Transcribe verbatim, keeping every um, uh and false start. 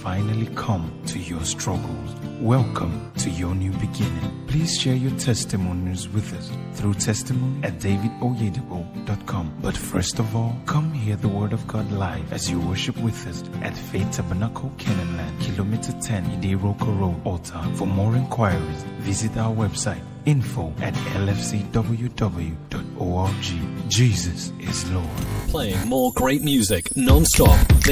finally come to your struggles. Welcome to your new beginning. Please share your testimonies with us through testimony at david oyedepo dot com. But first of all, come hear the Word of God live as you worship with us at Faith Tabernacle, Canaan Land, Kilometer ten, Idiroko Road, Alta. For more inquiries, visit our website, info at l f c w w dot org. Jesus is Lord. Playing more great music non-stop.